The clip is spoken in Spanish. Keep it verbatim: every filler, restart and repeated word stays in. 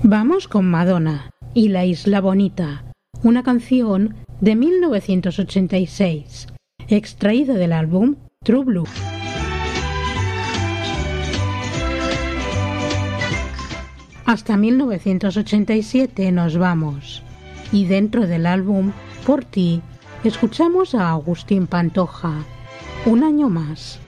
Vamos con Madonna y La Isla Bonita, una canción de mil novecientos ochenta y seis, extraída del álbum True Blue. Hasta mil novecientos ochenta y siete nos vamos, y dentro del álbum Por ti escuchamos a Agustín Pantoja, Un año más.